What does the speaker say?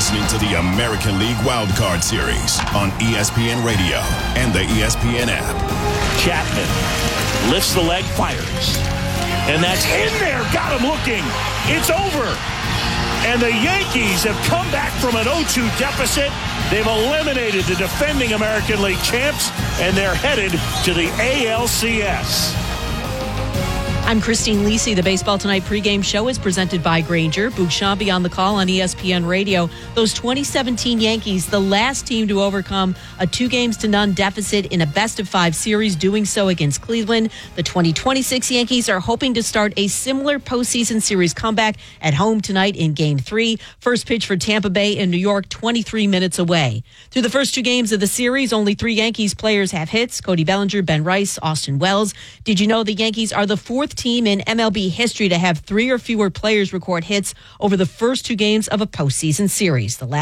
listening to the American League Wildcard Series on ESPN Radio and the ESPN app. Chapman lifts the leg, fires. And that's in there. Got him looking. It's over. And the Yankees have come back from an 0-2 deficit. They've eliminated the defending American League champs, and they're headed to the ALCS. I'm Christine Lisi. The Baseball Tonight pregame show is presented by Grainger. Boog Sciambi on the call on ESPN Radio. Those 2017 Yankees, the last team to overcome a 2-0 deficit in a best-of-5 series, doing so against Cleveland. The 2026 Yankees are hoping to start a similar postseason series comeback at home tonight in Game 3. First pitch for Tampa Bay in New York, 23 minutes away. Through the first 2 games of the series, only 3 Yankees players have hits: Cody Bellinger, Ben Rice, Austin Wells. Did you know the Yankees are the 4th team in MLB history to have 3 or fewer players record hits over the first 2 games of a postseason series? The last